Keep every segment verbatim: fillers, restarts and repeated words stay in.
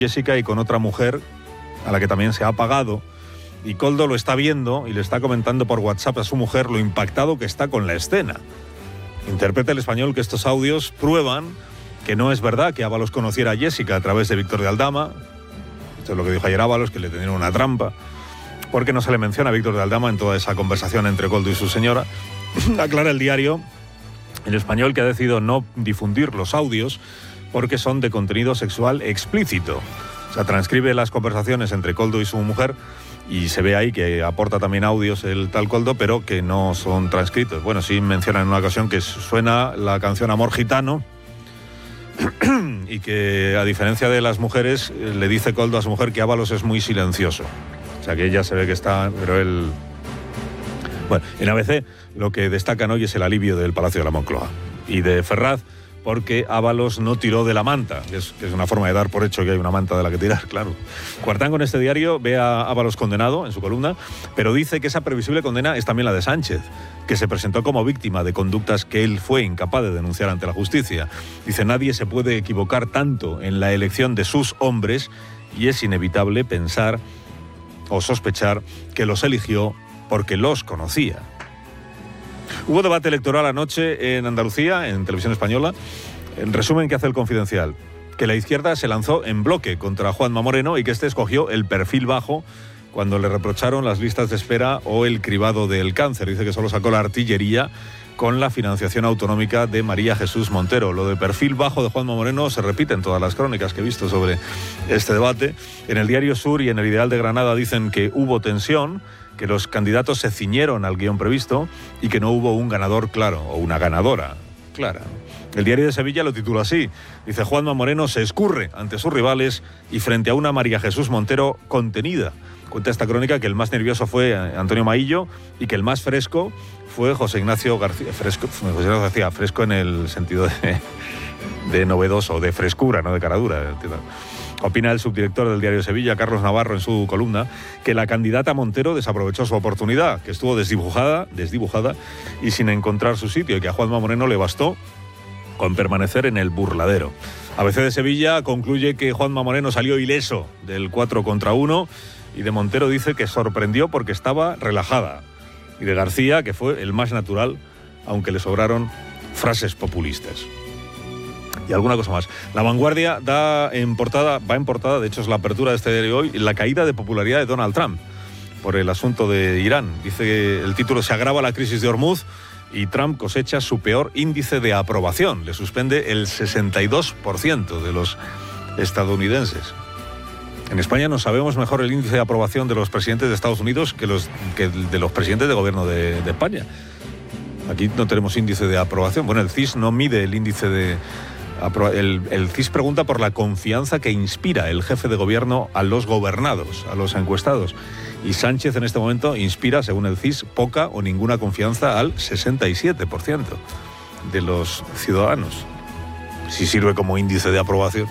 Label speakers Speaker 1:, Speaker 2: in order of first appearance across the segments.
Speaker 1: Jessica y con otra mujer a la que también se ha apagado, y Koldo lo está viendo y le está comentando por WhatsApp a su mujer lo impactado que está con la escena. Interpreta el español que estos audios prueban que no es verdad que Ábalos conociera a Jessica a través de Víctor de Aldama. Esto es lo que dijo ayer Ábalos, que le tenían una trampa, porque no se le menciona a Víctor de Aldama en toda esa conversación entre Koldo y su señora. Aclara el diario El Español que ha decidido no difundir los audios porque son de contenido sexual explícito. O sea, transcribe las conversaciones entre Koldo y su mujer y se ve ahí que aporta también audios el tal Koldo, pero que no son transcritos. Bueno, sí menciona en una ocasión que suena la canción Amor Gitano y que, a diferencia de las mujeres, le dice Koldo a su mujer que Ábalos es muy silencioso. O sea, que ella se ve que está, pero él... Bueno, en A B C lo que destacan hoy es el alivio del Palacio de la Moncloa y de Ferraz, porque Ábalos no tiró de la manta, que es, que es una forma de dar por hecho que hay una manta de la que tirar, claro. Cuartango en este diario ve a Ábalos condenado en su columna, pero dice que esa previsible condena es también la de Sánchez, que se presentó como víctima de conductas que él fue incapaz de denunciar ante la justicia. Dice, nadie se puede equivocar tanto en la elección de sus hombres y es inevitable pensar o sospechar que los eligió porque los conocía. Hubo debate electoral anoche en Andalucía, en Televisión Española. En resumen, ¿qué hace el Confidencial? Que la izquierda se lanzó en bloque contra Juanma Moreno y que este escogió el perfil bajo cuando le reprocharon las listas de espera o el cribado del cáncer. Dice que solo sacó la artillería con la financiación autonómica de María Jesús Montero. Lo de perfil bajo de Juanma Moreno se repite en todas las crónicas que he visto sobre este debate. En el Diario Sur y en el Ideal de Granada dicen que hubo tensión, que los candidatos se ciñeron al guión previsto y que no hubo un ganador claro o una ganadora clara. El Diario de Sevilla lo titula así. Dice, Juanma Moreno se escurre ante sus rivales y frente a una María Jesús Montero contenida. Cuenta esta crónica que el más nervioso fue Antonio Maillo y que el más fresco fue José Ignacio García. Fresco, José Ignacio García, fresco en el sentido de, de novedoso, de frescura, no de caradura. Opina el subdirector del Diario de Sevilla, Carlos Navarro, en su columna, que la candidata Montero desaprovechó su oportunidad, que estuvo desdibujada, desdibujada y sin encontrar su sitio, y que a Juanma Moreno le bastó con permanecer en el burladero. A B C de Sevilla concluye que Juanma Moreno salió ileso del cuatro contra uno y de Montero dice que sorprendió porque estaba relajada. Y de García, que fue el más natural, aunque le sobraron frases populistas. Y alguna cosa más. La Vanguardia da en portada, va en portada, de hecho es la apertura de este diario hoy, la caída de popularidad de Donald Trump por el asunto de Irán. Dice que el título: se agrava la crisis de Hormuz y Trump cosecha su peor índice de aprobación. Le suspende el sesenta y dos por ciento de los estadounidenses. En España no sabemos mejor el índice de aprobación de los presidentes de Estados Unidos que, los, que de los presidentes de gobierno de, de España. Aquí no tenemos índice de aprobación. Bueno, el C I S no mide el índice de... El, el C I S pregunta por la confianza que inspira el jefe de gobierno a los gobernados, a los encuestados. Y Sánchez en este momento inspira, según el C I S, poca o ninguna confianza al sesenta y siete por ciento de los ciudadanos. Si sirve como índice de aprobación.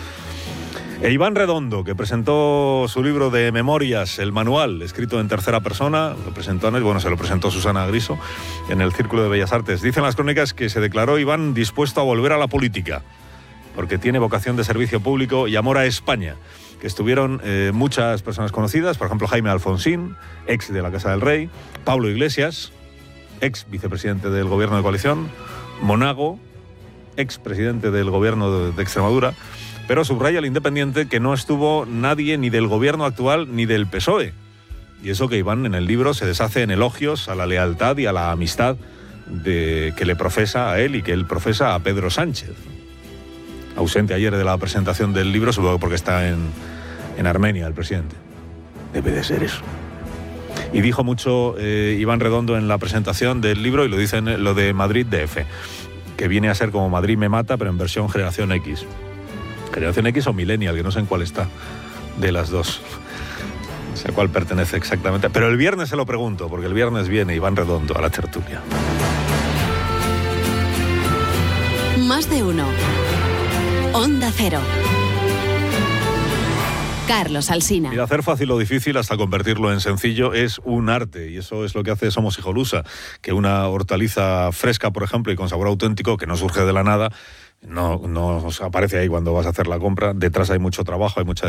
Speaker 1: E Iván Redondo, que presentó su libro de memorias, el manual, escrito en tercera persona, lo presentó, bueno, se lo presentó Susana Griso en el Círculo de Bellas Artes. Dicen las crónicas que se declaró Iván dispuesto a volver a la política, porque tiene vocación de servicio público y amor a España, que estuvieron eh, muchas personas conocidas, por ejemplo Jaime Alfonsín, ex de la Casa del Rey, Pablo Iglesias, ex vicepresidente del gobierno de coalición, Monago, ex presidente del gobierno de, de Extremadura. Pero subraya el Independiente que no estuvo nadie ni del gobierno actual ni del P S O E. Y eso que Iván en el libro se deshace en elogios a la lealtad y a la amistad de, que le profesa a él y que él profesa a Pedro Sánchez. Ausente ayer de la presentación del libro, supongo porque está en, en Armenia el presidente. Debe de ser eso. Y dijo mucho eh, Iván Redondo en la presentación del libro, y lo dice en lo de Madrid D F, que viene a ser como Madrid me mata, pero en versión Generación X. Generación X o Millennial, que no sé en cuál está de las dos. No sé a cuál pertenece exactamente. Pero el viernes se lo pregunto, porque el viernes viene Iván Redondo a la tertulia.
Speaker 2: Más de uno. Onda Cero. Carlos Alsina.
Speaker 1: Y hacer fácil lo difícil hasta convertirlo en sencillo es un arte, y eso es lo que hace Somos Hijolusa, que una hortaliza fresca, por ejemplo, y con sabor auténtico, que no surge de la nada, no, no aparece ahí cuando vas a hacer la compra. Detrás hay mucho trabajo, hay mucha